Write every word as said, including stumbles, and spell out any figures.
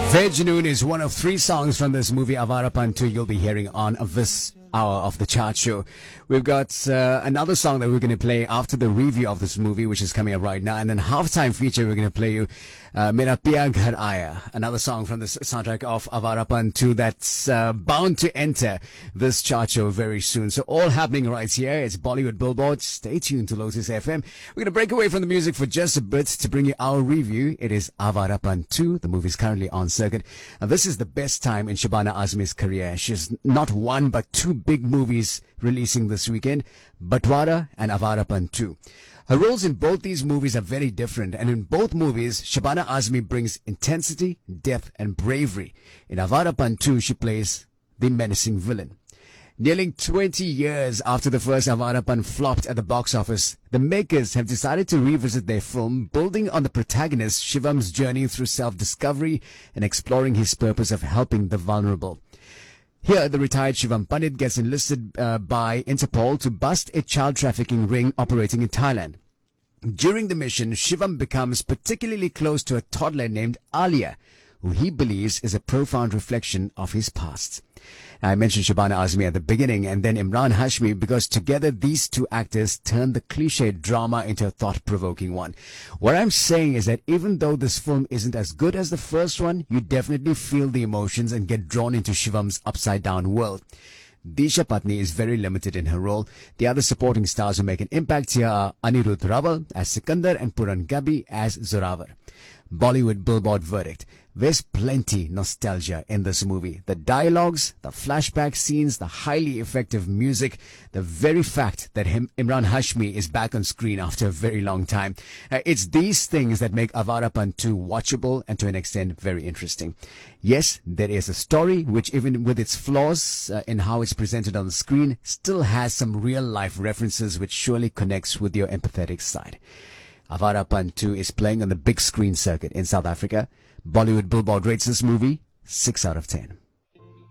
Vejanoon is one of three songs from this movie Avarapan two you'll be hearing on this hour of the chart show. We've got uh, another song that we're going to play after the review of this movie, which is coming up right now, and then halftime feature we're going to play you uh, Mera Piya Ghar Aaya, another song from the soundtrack of Avarapan two that's uh, bound to enter this chart show very soon. So all happening right here. It's Bollywood Billboard. Stay tuned to Lotus F M. We're going to break away from the music for just a bit to bring you our review. It is Avarapan two. The movie is currently on circuit. And this is the best time in Shabana Azmi's career. She's not one but two big movies releasing this weekend, Batwara and Avarapan two. Her roles in both these movies are very different, and in both movies, Shabana Azmi brings intensity, depth, and bravery. In Avarapan two, she plays the menacing villain. Nearly twenty years after the first Avarapan flopped at the box office, the makers have decided to revisit their film, building on the protagonist Shivan's journey through self-discovery and exploring his purpose of helping the vulnerable. Here, the retired Shivam Pandit gets enlisted uh, by Interpol to bust a child trafficking ring operating in Thailand. During the mission, Shivam becomes particularly close to a toddler named Alia, who he believes is a profound reflection of his past. I mentioned Shabana Azmi at the beginning and then Emraan Hashmi because together these two actors turn the cliched drama into a thought-provoking one. What I'm saying is that even though this film isn't as good as the first one, you definitely feel the emotions and get drawn into Shivam's upside-down world. Disha Patni is very limited in her role. The other supporting stars who make an impact here are Anirudh Raval as Sikandar and Puran Gabi as Zoravar. Bollywood Billboard verdict. There's plenty nostalgia in this movie. The dialogues, the flashback scenes, the highly effective music, the very fact that him, Emraan Hashmi is back on screen after a very long time. Uh, it's these things that make Avarapan two watchable and to an extent very interesting. Yes, there is a story which even with its flaws uh, in how it's presented on the screen still has some real life references which surely connects with your empathetic side. Avarapan two is playing on the big screen circuit in South Africa. Bollywood Billboard rates this movie six out of ten.